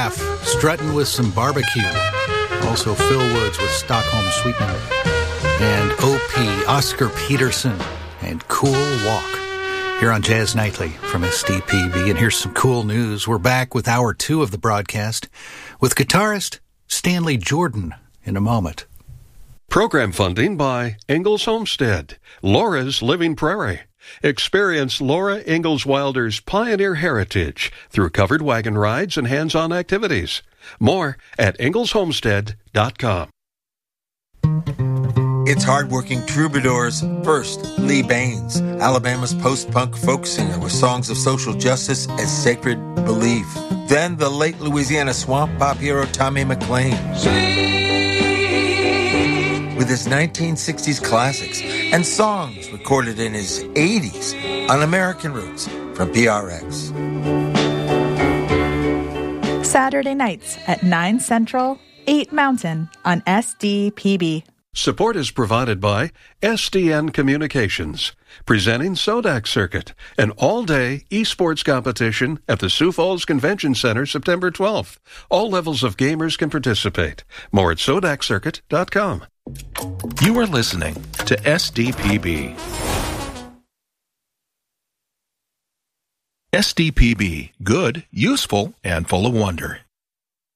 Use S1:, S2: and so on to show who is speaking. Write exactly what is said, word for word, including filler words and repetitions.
S1: Laugh, Strutting with Some Barbecue. Also Phil Woods with Stockholm Sweetener. And O P, Oscar Peterson, and Cool Walk. Here on Jazz Nightly from S D P B. And here's some cool news. We're back with hour two of the broadcast with guitarist Stanley Jordan in a moment.
S2: Program funding by Ingalls Homestead, Laura's Living Prairie. Experience Laura Ingalls Wilder's pioneer heritage through covered wagon rides and hands-on activities. More at ingalls homestead dot com.
S3: It's hardworking troubadours. First, Lee Baines, Alabama's post-punk folk singer with songs of social justice as sacred belief. Then the late Louisiana swamp pop hero Tommy McLean. With his nineteen sixties classics and songs recorded in his eighties on American Roots from P R X.
S4: Saturday nights at nine Central, eight Mountain on S D P B.
S2: Support is provided by S D N Communications, presenting Sodak Circuit, an all-day esports competition at the Sioux Falls Convention Center September twelfth. All levels of gamers can participate. More at sodak circuit dot com.
S5: You are listening to S D P B. S D P B, good, useful, and full of wonder.